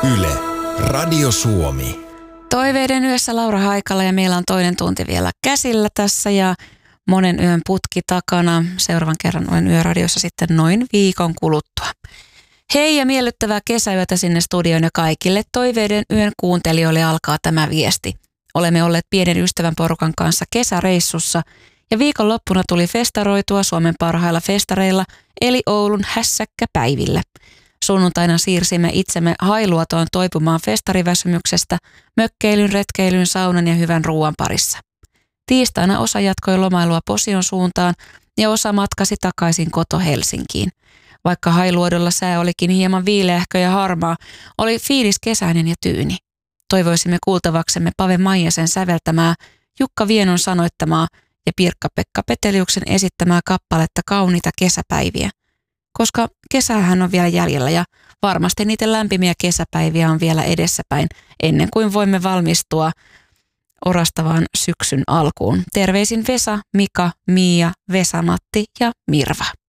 Yle, Radio Suomi. Toiveiden yössä Laura Haikala ja meillä on toinen tunti vielä käsillä tässä ja monen yön putki takana. Seuraavan kerran olen Yöradiossa sitten noin viikon kuluttua. Hei ja miellyttävää kesäyötä sinne studioon ja kaikille Toiveiden yön kuuntelijoille alkaa tämä viesti. Olemme olleet pienen ystävän porukan kanssa kesäreissussa ja viikonloppuna tuli festaroitua Suomen parhailla festareilla eli Oulun hässäkkäpäivillä. Sunnuntaina siirsimme itsemme Hailuotoon toipumaan festariväsymyksestä, mökkeilyn, retkeilyn, saunan ja hyvän ruoan parissa. Tiistaina osa jatkoi lomailua Posion suuntaan ja osa matkasi takaisin koto Helsinkiin. Vaikka Hailuodolla sää olikin hieman viileähkö ja harmaa, oli fiilis kesäinen ja tyyni. Toivoisimme kuultavaksemme Pave Maijasen säveltämää, Jukka Vienon sanoittamaa ja Pirkka-Pekka Peteliuksen esittämää kappaletta Kauniita kesäpäiviä. Koska kesähän on vielä jäljellä ja varmasti niitä lämpimiä kesäpäiviä on vielä edessäpäin ennen kuin voimme valmistua orastavaan syksyn alkuun. Terveisin Vesa, Mika, Miia, Vesa-Matti ja Mirva.